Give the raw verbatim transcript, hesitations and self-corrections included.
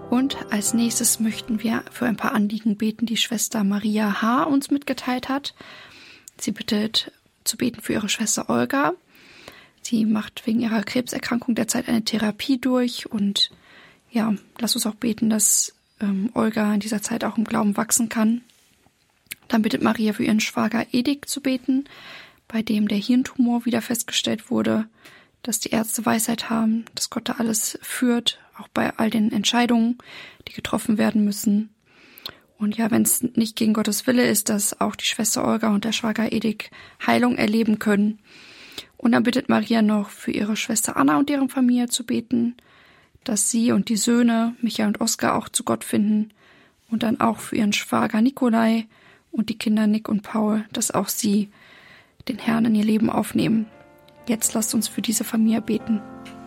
Und als nächstes möchten wir für ein paar Anliegen beten, die Schwester Maria H. uns mitgeteilt hat. Sie bittet zu beten für ihre Schwester Olga. Sie macht wegen ihrer Krebserkrankung derzeit eine Therapie durch und ja, lass uns auch beten, dass ähm, Olga in dieser Zeit auch im Glauben wachsen kann. Dann bittet Maria für ihren Schwager Edik zu beten, bei dem der Hirntumor wieder festgestellt wurde, dass die Ärzte Weisheit haben, dass Gott da alles führt, auch bei all den Entscheidungen, die getroffen werden müssen. Und ja, wenn es nicht gegen Gottes Wille ist, dass auch die Schwester Olga und der Schwager Edik Heilung erleben können. Und dann bittet Maria noch für ihre Schwester Anna und deren Familie zu beten, dass sie und die Söhne, Michael und Oskar, auch zu Gott finden. Und dann auch für ihren Schwager Nikolai und die Kinder Nick und Paul, dass auch sie den Herrn in ihr Leben aufnehmen. Jetzt lasst uns für diese Familie beten.